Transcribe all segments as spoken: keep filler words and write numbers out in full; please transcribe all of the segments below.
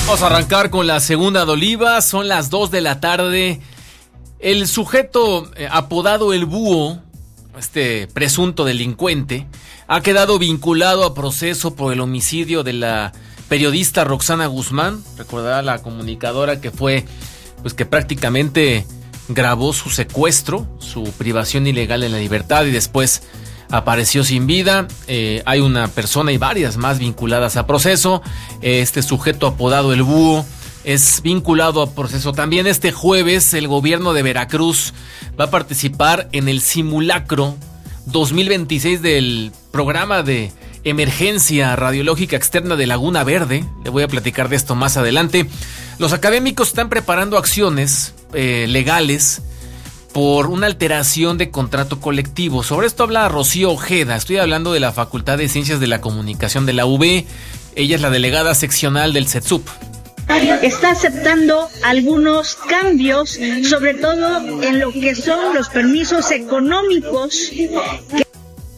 Vamos a arrancar con la segunda de Oliva, son las dos de la tarde. El sujeto eh, apodado El Búho, este presunto delincuente, ha quedado vinculado a proceso por el homicidio de la periodista Roxana Guzmán. Recordará la comunicadora que fue, pues que prácticamente grabó su secuestro, su privación ilegal de la libertad y después apareció sin vida. Eh, hay una persona y varias más vinculadas a proceso. Este sujeto apodado El Búho es vinculado a proceso. También este jueves el gobierno de Veracruz va a participar en el simulacro dos mil veintiséis del programa de emergencia radiológica externa de Laguna Verde. Le voy a platicar de esto más adelante. Los académicos están preparando acciones eh, legales por una alteración de contrato colectivo. Sobre esto habla Rocío Ojeda. Estoy hablando de la Facultad de Ciencias de la Comunicación de la U B. Ella es la delegada seccional del CETSUP. Está aceptando algunos cambios, sobre todo en lo que son los permisos económicos. Que...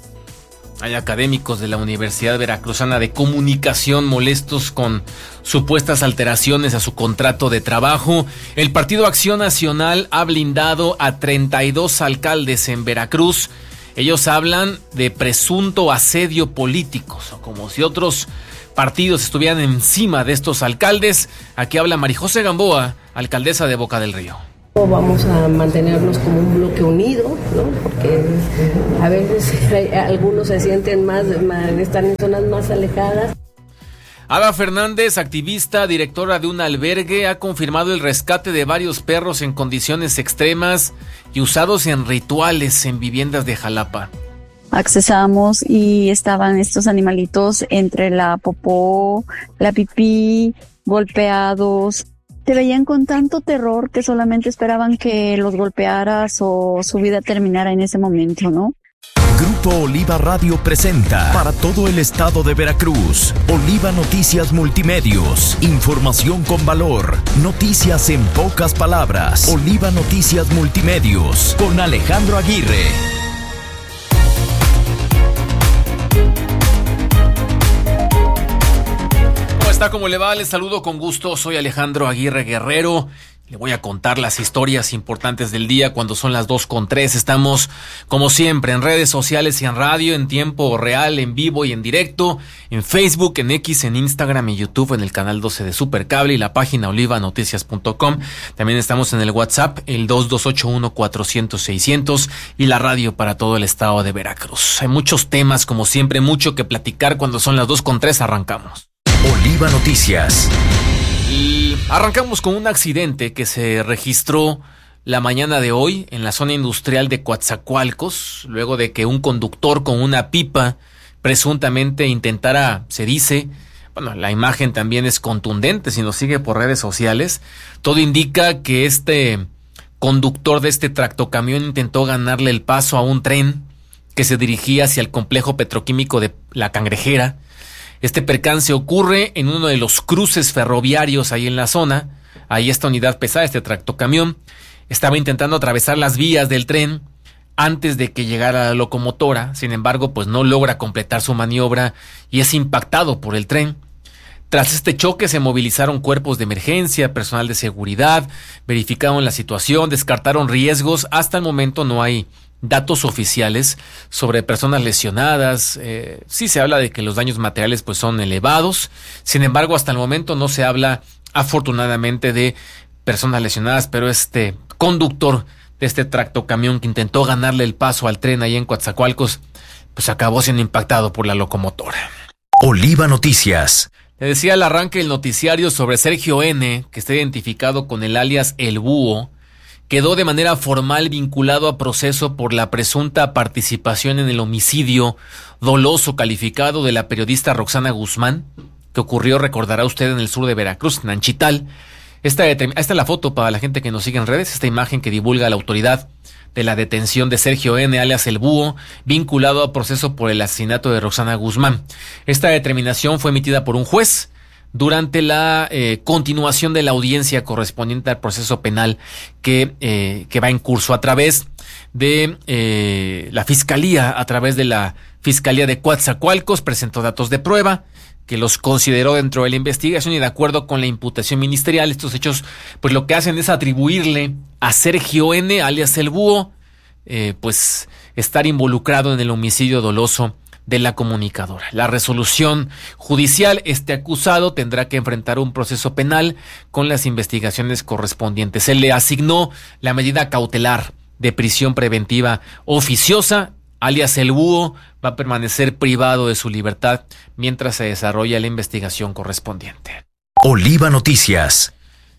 Hay académicos de la Universidad Veracruzana de Comunicación molestos con supuestas alteraciones a su contrato de trabajo. El Partido Acción Nacional ha blindado a treinta y dos alcaldes en Veracruz. Ellos hablan de presunto asedio político, como si otros partidos estuvieran encima de estos alcaldes. Aquí habla Marijose Gamboa, alcaldesa de Boca del Río. Vamos a mantenernos como un bloque unido, ¿no? Porque a veces hay, algunos se sienten más, más, están en zonas más alejadas. Ada Fernández, activista, directora de un albergue, ha confirmado el rescate de varios perros en condiciones extremas y usados en rituales en viviendas de Jalapa. Accesamos y estaban estos animalitos entre la popó, la pipí, golpeados. Te veían con tanto terror que solamente esperaban que los golpearas o su vida terminara en ese momento, ¿no? Grupo Oliva Radio presenta para todo el estado de Veracruz, Oliva Noticias Multimedios, información con valor, noticias en pocas palabras. Oliva Noticias Multimedios con Alejandro Aguirre. Está como le va, les saludo con gusto, soy Alejandro Aguirre Guerrero. Le voy a contar las historias importantes del día cuando son las dos con tres. Estamos, como siempre, en redes sociales y en radio, en tiempo real, en vivo y en directo, en Facebook, en X, en Instagram y YouTube, en el canal doce de Supercable y la página oliva noticias punto com. También estamos en el WhatsApp, el dos dos ocho uno cuatrocientos seiscientos y la radio para todo el estado de Veracruz. Hay muchos temas, como siempre, mucho que platicar cuando son las dos con tres. Arrancamos. Oliva Noticias. Y arrancamos con un accidente que se registró la mañana de hoy en la zona industrial de Coatzacoalcos, luego de que un conductor con una pipa presuntamente intentara, se dice, bueno, la imagen también es contundente si nos sigue por redes sociales, todo indica que este conductor de este tractocamión intentó ganarle el paso a un tren que se dirigía hacia el complejo petroquímico de La Cangrejera. Este percance ocurre en uno de los cruces ferroviarios ahí en la zona. Ahí esta unidad pesada, este tractocamión, estaba intentando atravesar las vías del tren antes de que llegara la locomotora. Sin embargo, pues no logra completar su maniobra y es impactado por el tren. Tras este choque se movilizaron cuerpos de emergencia, personal de seguridad, verificaron la situación, descartaron riesgos. Hasta el momento no hay datos oficiales sobre personas lesionadas. Eh, sí se habla de que los daños materiales pues son elevados. Sin embargo, hasta el momento no se habla, afortunadamente, de personas lesionadas, pero este conductor de este tractocamión que intentó ganarle el paso al tren ahí en Coatzacoalcos, pues acabó siendo impactado por la locomotora. Oliva Noticias. Le decía al arranque el noticiario sobre Sergio N., que está identificado con el alias El Búho. Quedó de manera formal vinculado a proceso por la presunta participación en el homicidio doloso calificado de la periodista Roxana Guzmán, que ocurrió, recordará usted, en el sur de Veracruz, en Anchital. Esta, esta es la foto para la gente que nos sigue en redes, esta imagen que divulga la autoridad de la detención de Sergio N., alias El Búho, vinculado a proceso por el asesinato de Roxana Guzmán. Esta determinación fue emitida por un juez durante la eh, continuación de la audiencia correspondiente al proceso penal que, eh, que va en curso a través de eh, la Fiscalía, a través de la Fiscalía de Coatzacoalcos, presentó datos de prueba que los consideró dentro de la investigación, y de acuerdo con la imputación ministerial, estos hechos pues lo que hacen es atribuirle a Sergio N., alias El Búho, eh, pues estar involucrado en el homicidio doloso de la comunicadora. La resolución judicial, este acusado tendrá que enfrentar un proceso penal con las investigaciones correspondientes. Se le asignó la medida cautelar de prisión preventiva oficiosa, alias El Búho va a permanecer privado de su libertad mientras se desarrolla la investigación correspondiente. Oliva Noticias.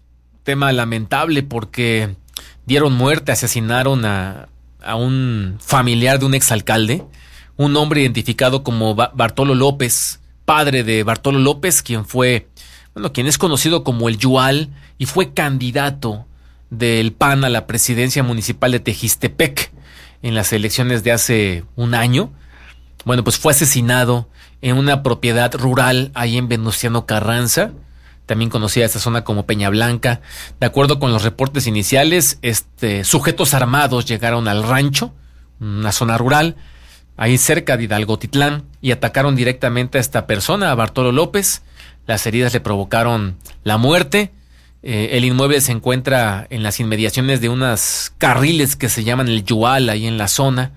Tema lamentable porque dieron muerte, asesinaron a, a un familiar de un exalcalde, un hombre identificado como Bartolo López, padre de Bartolo López, quien fue, bueno, quien es conocido como el Yual y fue candidato del P A N a la presidencia municipal de Tejistepec en las elecciones de hace un año. Bueno, pues fue asesinado en una propiedad rural ahí en Venustiano Carranza, también conocida esta zona como Peña Blanca. De acuerdo con los reportes iniciales, este, sujetos armados llegaron al rancho, una zona rural, ahí cerca de Hidalgotitlán, y atacaron directamente a esta persona, a Bartolo López. Las heridas le provocaron la muerte. Eh, el inmueble se encuentra en las inmediaciones de unos carriles que se llaman el Yual, ahí en la zona.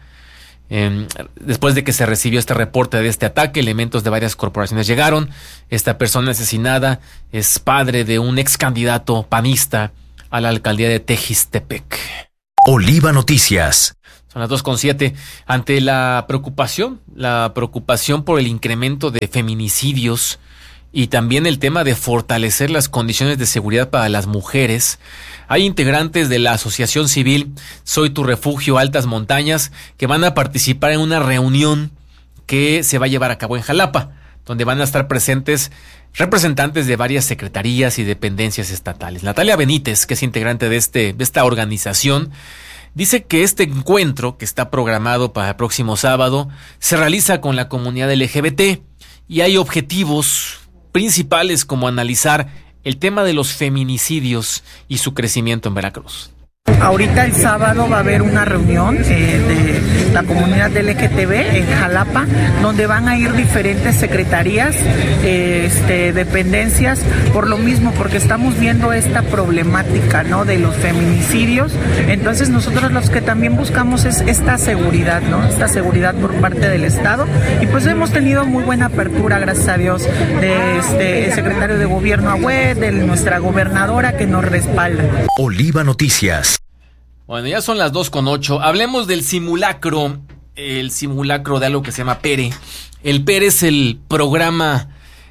Eh, después de que se recibió este reporte de este ataque, elementos de varias corporaciones llegaron. Esta persona asesinada es padre de un ex candidato panista a la alcaldía de Tejistepec. Oliva Noticias. Son las dos con siete. Ante la preocupación, la preocupación por el incremento de feminicidios y también el tema de fortalecer las condiciones de seguridad para las mujeres, hay integrantes de la asociación civil Soy tu Refugio Altas Montañas que van a participar en una reunión que se va a llevar a cabo en Jalapa, donde van a estar presentes representantes de varias secretarías y dependencias estatales. Natalia Benítez, que es integrante de, este, de esta organización, dice que este encuentro, que está programado para el próximo sábado, se realiza con la comunidad L G B T y hay objetivos principales como analizar el tema de los feminicidios y su crecimiento en Veracruz. Ahorita el sábado va a haber una reunión eh, de la comunidad L G B T en Jalapa, donde van a ir diferentes secretarías, eh, este, dependencias, por lo mismo, porque estamos viendo esta problemática, ¿no?, de los feminicidios. Entonces nosotros los que también buscamos es esta seguridad, ¿no?, esta seguridad por parte del Estado, y pues hemos tenido muy buena apertura, gracias a Dios, de este el secretario de Gobierno Agüed, de nuestra gobernadora, que nos respalda. Oliva Noticias. Bueno, ya son las dos con ocho. Hablemos del simulacro, el simulacro de algo que se llama PERE. El PERE es el programa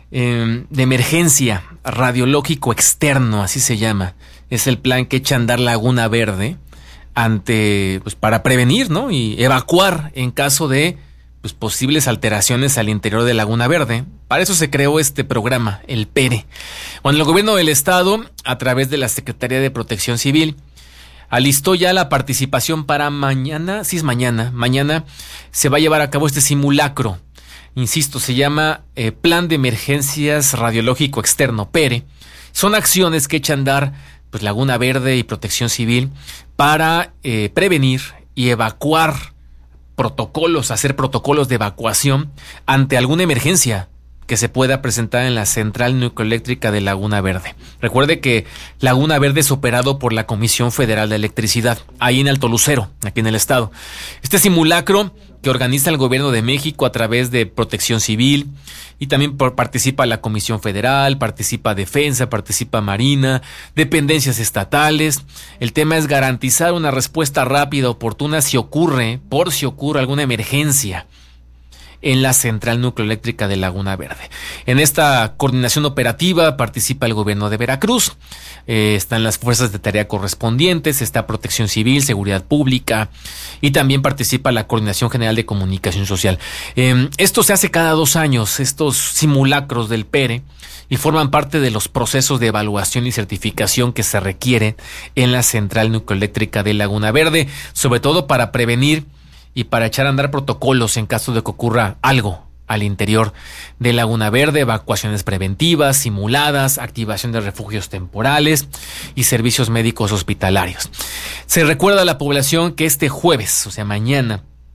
eh, de emergencia radiológico externo, así se llama. Es el plan que echa a andar Laguna Verde ante, pues, para prevenir, ¿no?, y evacuar en caso de pues, posibles alteraciones al interior de Laguna Verde. Para eso se creó este programa, el PERE. Bueno, el gobierno del estado, a través de la Secretaría de Protección Civil, alistó ya la participación para mañana, sí es mañana, mañana se va a llevar a cabo este simulacro. Insisto, se llama eh, Plan de Emergencias Radiológico Externo, PERE. Son acciones que echan a andar pues, Laguna Verde y Protección Civil para eh, prevenir y evacuar protocolos, hacer protocolos de evacuación ante alguna emergencia que se pueda presentar en la central nucleoeléctrica de Laguna Verde. Recuerde que Laguna Verde es operado por la Comisión Federal de Electricidad, ahí en Alto Lucero, aquí en el estado. Este simulacro que organiza el gobierno de México a través de Protección Civil, y también por, participa la Comisión Federal, participa Defensa, participa Marina, dependencias estatales. El tema es garantizar una respuesta rápida, oportuna, si ocurre, por si ocurre alguna emergencia en la central nucleoeléctrica de Laguna Verde. En esta coordinación operativa participa el gobierno de Veracruz, eh, están las fuerzas de tarea correspondientes, está Protección Civil, Seguridad Pública, y también participa la Coordinación General de Comunicación Social. Eh, esto se hace cada dos años, estos simulacros del PERE, y forman parte de los procesos de evaluación y certificación que se requieren en la central nucleoeléctrica de Laguna Verde, sobre todo para prevenir y para echar a andar protocolos en caso de que ocurra algo al interior de Laguna Verde, evacuaciones preventivas, simuladas, activación de refugios temporales y servicios médicos hospitalarios. Se recuerda a la población que este jueves, o sea mañana,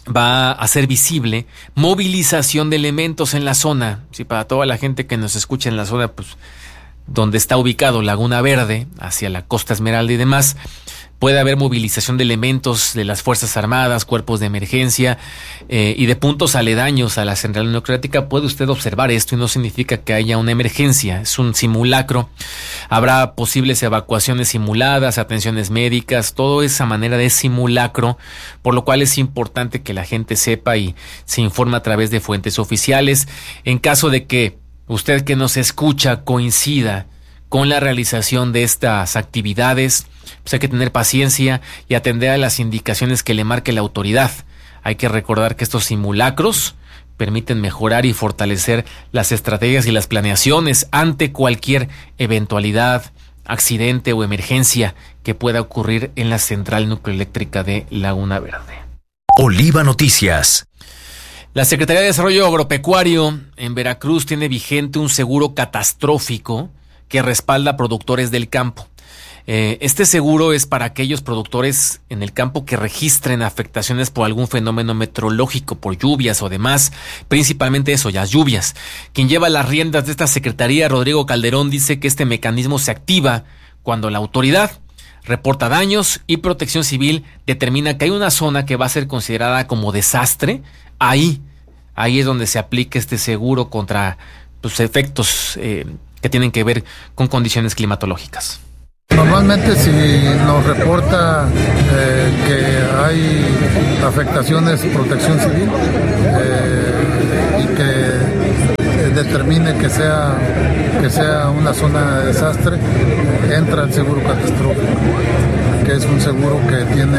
va a ser visible movilización de elementos en la zona. Sí, para toda la gente que nos escucha en la zona, pues donde está ubicado Laguna Verde, hacia la Costa Esmeralda y demás, puede haber movilización de elementos de las Fuerzas Armadas, cuerpos de emergencia eh, y de puntos aledaños a la central nuclear. Puede usted observar esto y no significa que haya una emergencia, es un simulacro. Habrá posibles evacuaciones simuladas, atenciones médicas, todo esa manera de simulacro, por lo cual es importante que la gente sepa y se informe a través de fuentes oficiales. En caso de que usted que nos escucha coincida con la realización de estas actividades, pues hay que tener paciencia y atender a las indicaciones que le marque la autoridad. Hay que recordar que estos simulacros permiten mejorar y fortalecer las estrategias y las planeaciones ante cualquier eventualidad, accidente o emergencia que pueda ocurrir en la central nucleoeléctrica de Laguna Verde. Oliva Noticias. La Secretaría de Desarrollo Agropecuario en Veracruz tiene vigente un seguro catastrófico que respalda a productores del campo. Eh, este seguro es para aquellos productores en el campo que registren afectaciones por algún fenómeno meteorológico, por lluvias o demás, principalmente eso, las lluvias. Quien lleva las riendas de esta secretaría, Rodrigo Calderón, dice que este mecanismo se activa cuando la autoridad reporta daños y Protección Civil determina que hay una zona que va a ser considerada como desastre. Ahí, ahí es donde se aplica este seguro contra pues, efectos eh, que tienen que ver con condiciones climatológicas. Normalmente si nos reporta eh, que hay afectaciones Protección Civil eh, y que eh, determine que sea, que sea una zona de desastre, entra el seguro catastrófico, que es un seguro que tiene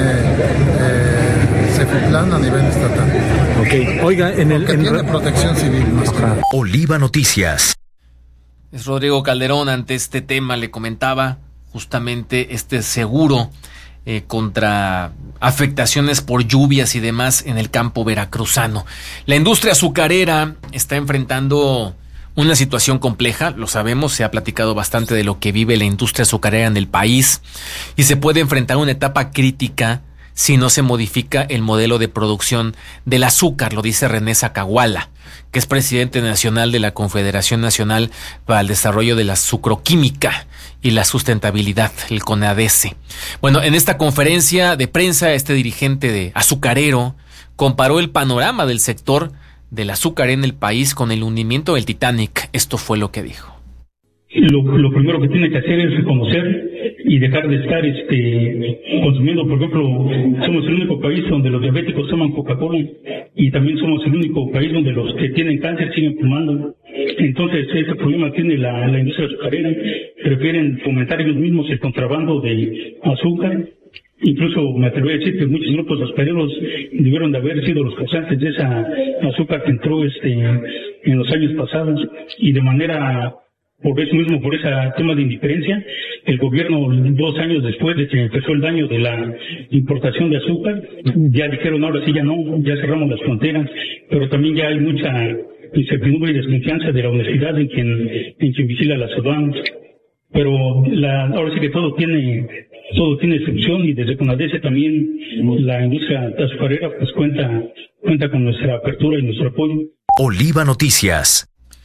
eh, Cefiplan a nivel estatal. Ok, oiga, en el... Que en... tiene Protección Civil. Más que... Oliva Noticias. Es Rodrigo Calderón. Ante este tema le comentaba justamente este seguro eh, contra afectaciones por lluvias y demás en el campo veracruzano. La industria azucarera está enfrentando una situación compleja, lo sabemos, se ha platicado bastante de lo que vive la industria azucarera en el país y se puede enfrentar una etapa crítica si no se modifica el modelo de producción del azúcar, lo dice René Zacahuala, que es presidente nacional de la Confederación Nacional para el Desarrollo de la Sucroquímica y la Sustentabilidad, el CONADESE. Bueno, en esta conferencia de prensa, este dirigente de azucarero comparó el panorama del sector del azúcar en el país con el hundimiento del Titanic. Esto fue lo que dijo. Lo, lo primero que tiene que hacer es reconocer y dejar de estar este consumiendo, por ejemplo, somos el único país donde los diabéticos toman Coca-Cola y también somos el único país donde los que tienen cáncer siguen fumando. Entonces ese problema tiene la, la industria azucarera, prefieren fomentar ellos mismos el contrabando de azúcar. Incluso me atrevo a decir que muchos grupos azucareros debieron de haber sido los causantes de esa azúcar que entró este en los años pasados y de manera... Por eso mismo, por ese tema de indiferencia, el gobierno, dos años después de que empezó el daño de la importación de azúcar, ya dijeron, ahora sí ya no, ya cerramos las fronteras, pero también ya hay mucha incertidumbre y desconfianza de la honestidad en quien, en quien vigila las aduanas. Pero la, ahora sí que todo tiene, todo tiene excepción y desde CONADESE también la industria azucarera pues cuenta, cuenta con nuestra apertura y nuestro apoyo. Oliva Noticias.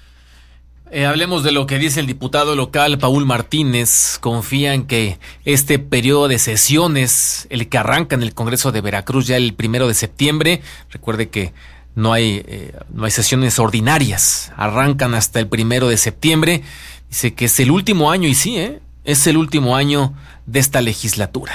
Eh, hablemos de lo que dice el diputado local Paul Martínez. Confía en que este periodo de sesiones, el que arranca en el Congreso de Veracruz ya el primero de septiembre, recuerde que no hay, eh, no hay sesiones ordinarias, arrancan hasta el primero de septiembre. Dice que es el último año, y sí, ¿eh? es el último año de esta legislatura.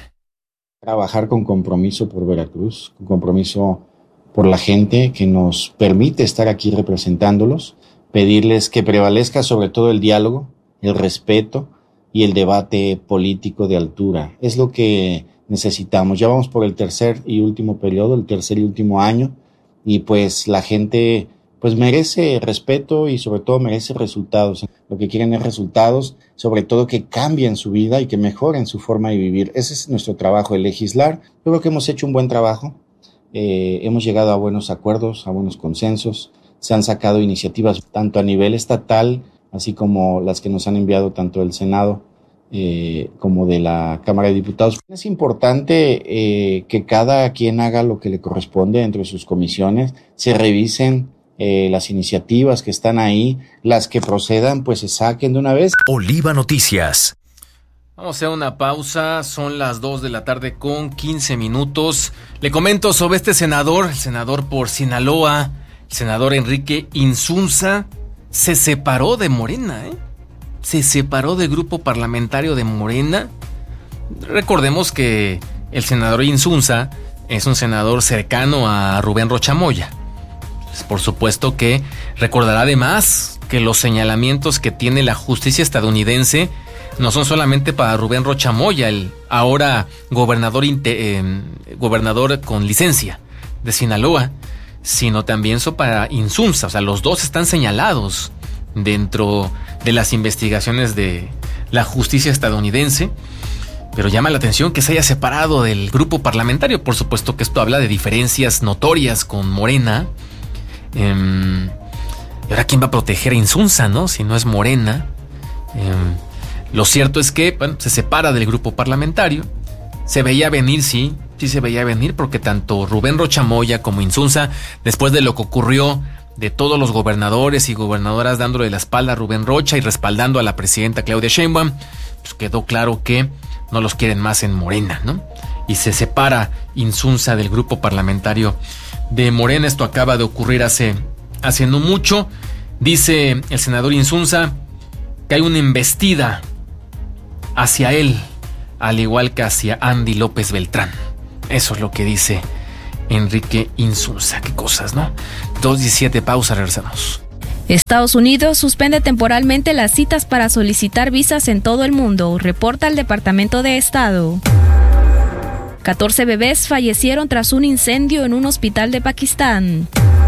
Trabajar con compromiso por Veracruz, con compromiso por la gente que nos permite estar aquí representándolos. Pedirles que prevalezca sobre todo el diálogo, el respeto y el debate político de altura. Es lo que necesitamos. Ya vamos por el tercer y último periodo, el tercer y último año, y pues la gente pues merece respeto y sobre todo merece resultados. Lo que quieren es resultados, sobre todo que cambien su vida y que mejoren su forma de vivir. Ese es nuestro trabajo, el legislar. Yo creo que hemos hecho un buen trabajo, eh, hemos llegado a buenos acuerdos, a buenos consensos. Se han sacado iniciativas tanto a nivel estatal, así como las que nos han enviado tanto el Senado eh, como de la Cámara de Diputados. Es importante eh, que cada quien haga lo que le corresponde dentro de sus comisiones, se revisen eh, las iniciativas que están ahí, las que procedan, pues se saquen de una vez. Oliva Noticias. Vamos a hacer una pausa, son las dos de la tarde con quince minutos. Le comento sobre este senador, el senador por Sinaloa, el senador Enrique Insunza, se separó de Morena, ¿eh? Se separó del grupo parlamentario de Morena. Recordemos que el senador Insunza es un senador cercano a Rubén Rocha Moya. Pues por supuesto que recordará además que los señalamientos que tiene la justicia estadounidense no son solamente para Rubén Rocha Moya, el ahora gobernador, eh, gobernador con licencia de Sinaloa, sino también son para Insunza. O sea, los dos están señalados dentro de las investigaciones de la justicia estadounidense. Pero llama la atención que se haya separado del grupo parlamentario. Por supuesto que esto habla de diferencias notorias con Morena. Eh, y ahora, ¿quién va a proteger a Insunza, no? Si no es Morena. Eh, Lo cierto es que, bueno, se separa del grupo parlamentario. Se veía venir, sí, sí se veía venir, porque tanto Rubén Rocha Moya como Insunza, después de lo que ocurrió de todos los gobernadores y gobernadoras dándole la espalda a Rubén Rocha y respaldando a la presidenta Claudia Sheinbaum, pues quedó claro que no los quieren más en Morena, ¿no? Y se separa Insunza del grupo parlamentario de Morena. Esto acaba de ocurrir hace, hace no mucho. Dice el senador Insunza que hay una embestida hacia él, al igual que hacia Andy López Beltrán. Eso es lo que dice Enrique Insunza. Qué cosas, ¿no? dos diecisiete, pausa, regresamos. Estados Unidos suspende temporalmente las citas para solicitar visas en todo el mundo, reporta el Departamento de Estado. catorce bebés fallecieron tras un incendio en un hospital de Pakistán.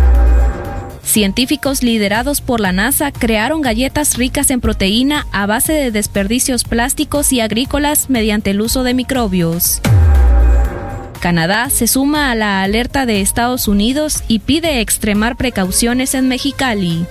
Científicos liderados por la NASA crearon galletas ricas en proteína a base de desperdicios plásticos y agrícolas mediante el uso de microbios. Canadá se suma a la alerta de Estados Unidos y pide extremar precauciones en Mexicali.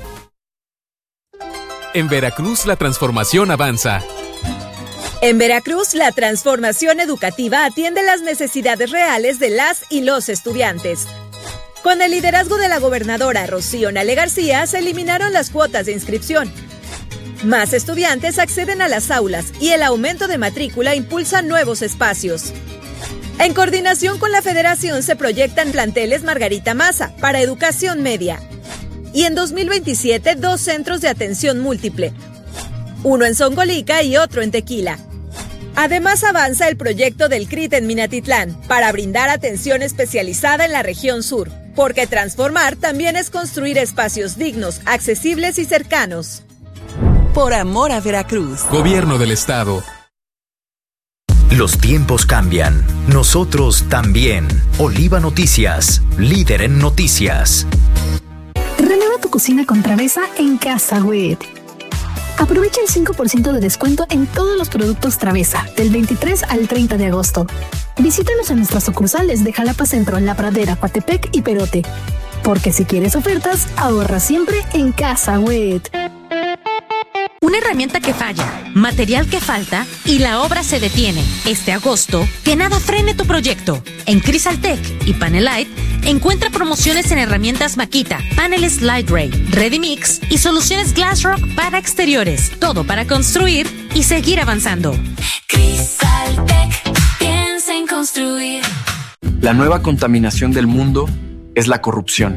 En Veracruz la transformación avanza. En Veracruz, la transformación educativa atiende las necesidades reales de las y los estudiantes. Con el liderazgo de la gobernadora Rocío Nale García, se eliminaron las cuotas de inscripción. Más estudiantes acceden a las aulas y el aumento de matrícula impulsa nuevos espacios. En coordinación con la Federación se proyectan planteles Margarita Maza para educación media. Y en dos mil veintisiete, dos centros de atención múltiple, uno en Zongolica y otro en Tequila. Además, avanza el proyecto del C R I T en Minatitlán para brindar atención especializada en la región sur, porque transformar también es construir espacios dignos, accesibles y cercanos. Por amor a Veracruz. Gobierno del Estado. Los tiempos cambian. Nosotros también. Oliva Noticias, líder en noticias. Renueva tu cocina con Travesa en Casa Wet. Aprovecha el cinco por ciento de descuento en todos los productos Travesa, del veintitrés al treinta de agosto. Visítanos en nuestras sucursales de Jalapa Centro, La Pradera, Coatepec y Perote. Porque si quieres ofertas, ahorra siempre en Casa Wet. Una herramienta que falla, material que falta y la obra se detiene. Este agosto, que nada frene tu proyecto. En Crisaltec y Panelite, encuentra promociones en herramientas Makita, paneles Lightray, Ready-Mix y soluciones Glassrock para exteriores. Todo para construir y seguir avanzando. Crisaltec, piensa en construir. La nueva contaminación del mundo es la corrupción.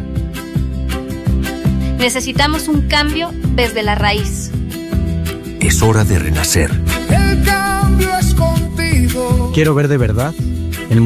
Necesitamos un cambio desde la raíz. Es hora de renacer. El cambio es contigo. Quiero ver de verdad